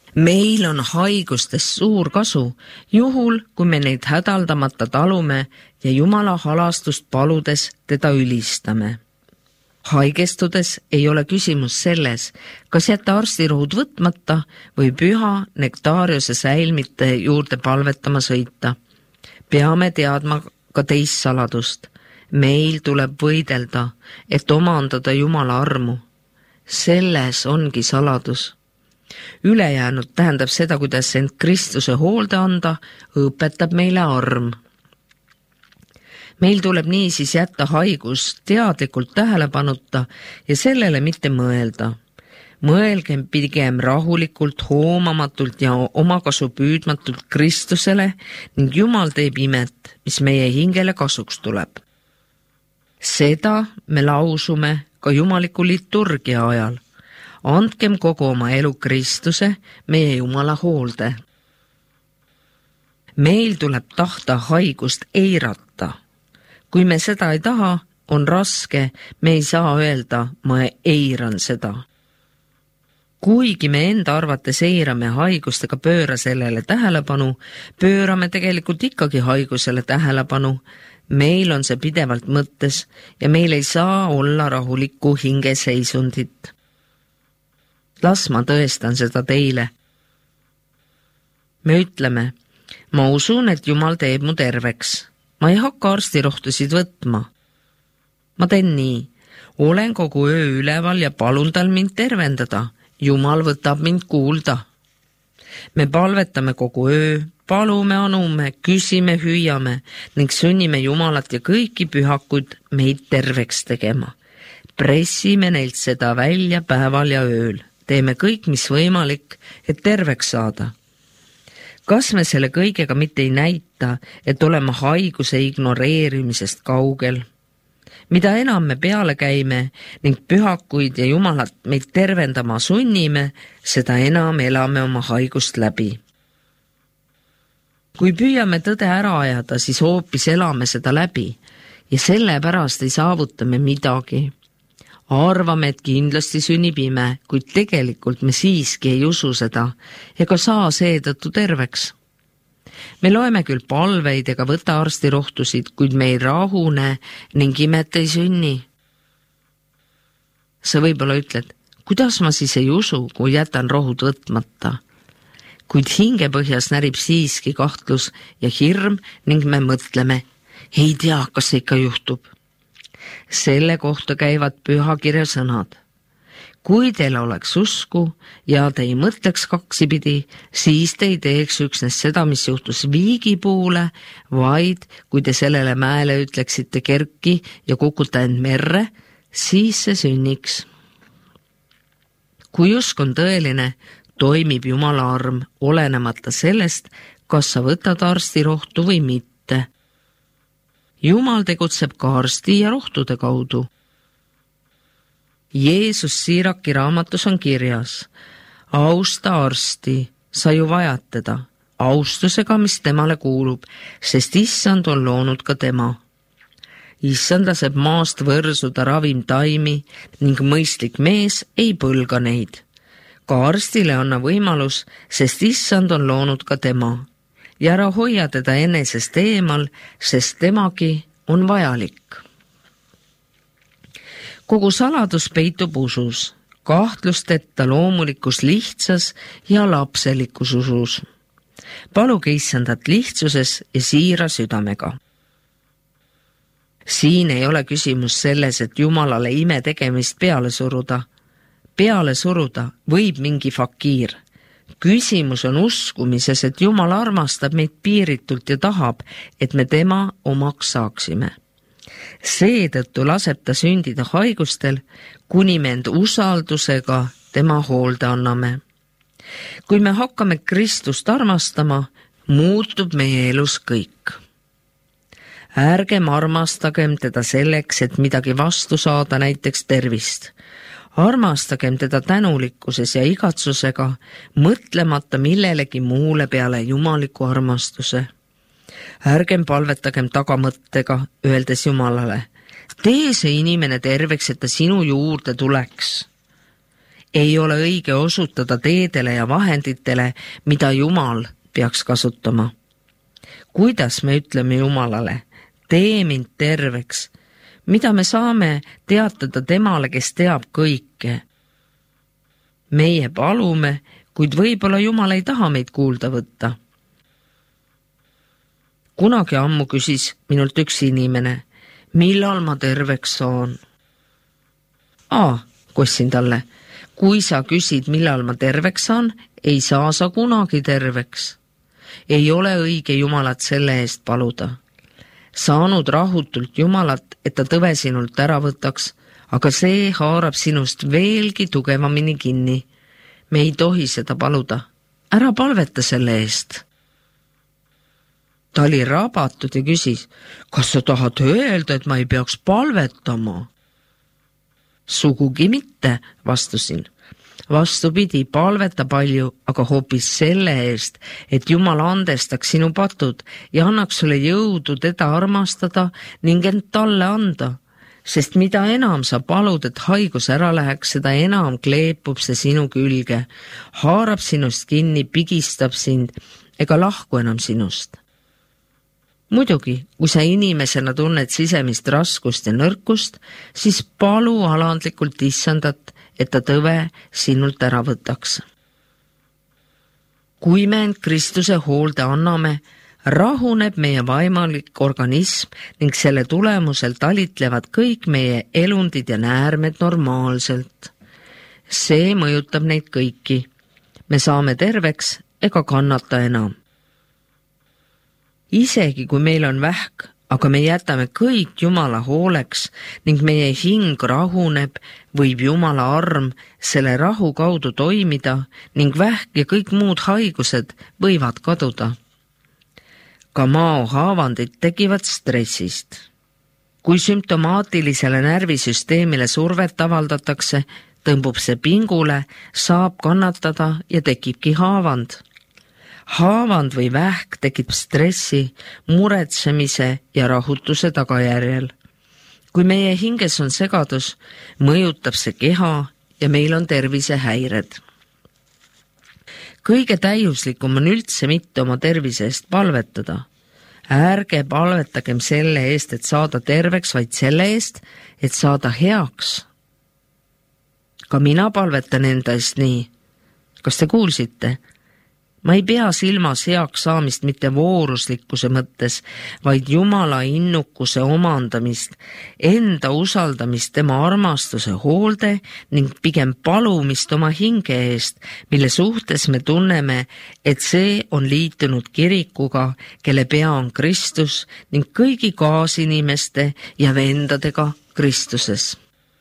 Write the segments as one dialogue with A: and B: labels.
A: Meil on haigustest suur kasu, juhul kui me neid hädaldamata talume ja Jumala halastust paludes teda ülistame. Haigestudes ei ole küsimus selles, kas jätta arstirohud võtmata või püha Nektaariuse säilmite juurde palvetama sõita. Peame teadma ka teist saladust. Meil tuleb võidelda, et omandada Jumala armu. Selles ongi saladus. Ülejäänud tähendab seda, kuidas end Kristuse hoolde anda, õpetab meile arm. Meil tuleb niisiis jätta haigus teadlikult tähelepanuta ja sellele mitte mõelda. Mõelgem pigem rahulikult, hoomamatult ja omakasu püüdmatult Kristusele ning Jumal teeb imet, mis meie hingele kasuks tuleb. Seda me lausume ka jumaliku liturgia ajal. Andkem kogu oma elu Kristuse, meie Jumala hoolde. Meil tuleb tahta haigust eirata. Kui me seda ei taha, on raske, me ei saa öelda, ma eiran seda. Kuigi me enda arvates eirame haigust ega pööra sellele tähelepanu, pöörame tegelikult ikkagi haigusele tähelepanu. Meil on see pidevalt mõttes ja meil ei saa olla rahulikku hingeseisundit. Las ma tõestan seda teile. Me ütleme, ma usun, et Jumal teeb mu terveks. Ma ei hakka arstirohtusid võtma. Ma teen nii. Olen kogu öö üleval ja palun tal mind tervendada. Jumal võtab mind kuulda. Me palvetame kogu öö, palume, anume, küsime, hüüame ning sunnime Jumalat ja kõiki pühakuid meid terveks tegema. Pressime neilt seda välja päeval ja ööl. Teeme kõik, mis võimalik, et terveks saada. Kas me selle kõigega mitte ei näita, et oleme haiguse ignoreerimisest kaugel? Mida enam me peale käime ning pühakuid ja Jumalat meid tervendama sunnime, seda enam elame oma haigust läbi. Kui püüame tõde ära ajada, siis hoopis elame seda läbi ja sellepärast ei saavuta me midagi. Arvame, et kindlasti sünnib ime, kuid tegelikult me siiski ei usu seda ega saa seetõttu terveks. Me loeme küll palveid ega võta arstirohtusid, kuid me ei rahune ning imet ei sünni. Sa võib-olla ütled, kuidas ma siis ei usu, kui jätan rohud võtmata? Kuid hingepõhjas närib siiski kahtlus ja hirm ning me mõtleme, ei tea, kas see ikka juhtub. Selle kohta käivad pühakirja sõnad. Kui teil oleks usku ja te ei mõtleks kaksipidi, siis te ei teeks üksnes seda, mis juhtus viigipuule, vaid kui te sellele mäele ütleksite kerki ja kukuta end merre, siis see sünniks. Kui usk on tõeline, toimib Jumala arm, olenemata sellest, kas sa võtad arstirohtu või mitte. Jumal tegutseb ka arsti ja rohtude kaudu. Jeesus Siiraki raamatus on kirjas, austa arsti, sa ju vajad teda, austusega, mis temale kuulub, sest Issand on loonud ka tema. Issand laseb maast võrsuda ravimtaimi ning mõistlik mees ei põlga neid. Ka arstile anna võimalus, sest Issand on loonud ka tema. Ja ära hoia teda enesest eemal, sest temagi on vajalik. Kogu saladus peitub usus, kahtlusteta loomulikus lihtsas ja lapselikus usus. Paluge Issandat lihtsuses ja siira südamega. Siin ei ole küsimus selles, et Jumalale ime tegemist peale suruda. Peale suruda võib mingi fakiir. Küsimus on uskumises, et Jumal armastab meid piiritult ja tahab, et me tema omaks saaksime. Seetõttu laseb ta sündida haigustel, kuni me end usaldusega tema hoolde anname. Kui me hakkame Kristust armastama, muutub meie elus kõik. Ärgem armastagem teda selleks, et midagi vastu saada, näiteks tervist. Armastagem teda tänulikkuses ja igatsusega, mõtlemata millelegi muule peale jumaliku armastuse. Ärgem palvetagem tagamõttega, öeldes Jumalale, tee see inimene terveks, et ta sinu juurde tuleks. ei ole õige osutada teedele ja vahenditele, mida Jumal peaks kasutama. Kuidas me ütleme Jumalale, tee mind terveks, mida me saame teatada temale, kes teab kõike? Meie palume, kuid võib-olla Jumal ei taha meid kuulda võtta. Kunagi ammu küsis minult üks inimene, millal ma terveks saan? Kostsin talle, kui sa küsid, millal ma terveks saan, ei saa sa kunagi terveks. Ei ole õige Jumalat selle eest paluda. Saanud rahutult Jumalat, et ta tõve sinult ära võtaks, aga see haarab sinust veelgi tugevamini kinni. Me ei tohi seda paluda. Ära palveta selle eest. Ta oli rabatud ja küsis, kas sa tahad öelda, et ma ei peaks palvetama? Sugugi mitte, vastusin. Vastupidi, palveta palju, aga hoopis selle eest, et Jumal andestaks sinu patud ja annaks sulle jõudu teda armastada ning end talle anda. Sest mida enam sa palud, et haigus ära läheks, seda enam kleepub see sinu külge, haarab sinust kinni, pigistab sind ega lahku enam sinust. Muidugi, kui sa inimesena tunned sisemist raskust ja nõrkust, siis palu alandlikult Issandat, et ta tõve sinult ära võtaks. Kui me end Kristuse hoolde anname, rahuneb meie vaimalik organism ning selle tulemusel talitlevad kõik meie elundid ja näärmed normaalselt. See mõjutab neid kõiki. Me saame terveks ega kannata enam. Isegi kui meil on vähk, aga me jätame kõik Jumala hooleks ning meie hing rahuneb, võib Jumala arm selle rahu kaudu toimida ning vähk ja kõik muud haigused võivad kaduda. Ka maohaavandid tekivad stressist. Kui sümptomaatilisele närvisüsteemile survet avaldatakse, tõmbub see pingule, saab kannatada ja tekibki haavand. Haavand või vähk tekib stressi, muretsemise ja rahutuse tagajärjel. Kui meie hinges on segadus, mõjutab see keha ja meil on tervisehäired. Kõige täiuslikum on üldse mitte oma tervise eest palvetada. Ärge palvetagem selle eest, et saada terveks, vaid selle eest, et saada heaks. Ka mina palvetan enda eest nii. Kas te kuulsite? Ma ei pea silmas heaks saamist mitte vooruslikkuse mõttes, vaid Jumala innukuse omandamist, enda usaldamist tema armastuse hoolde ning pigem palumist oma hinge eest, mille suhtes me tunneme, et see on liitunud kirikuga, kelle pea on Kristus ning kõigi kaasinimeste ja vendadega Kristuses.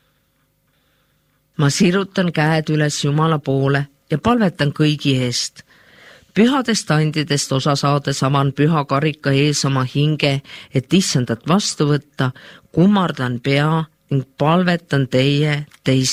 A: Ma sirutan käed üles Jumala poole ja palvetan kõigi eest. Pühadest andidest osa saades avan püha karika ees oma hinge, et Issandat vastu võtta, kummardan pea ning palvetan teist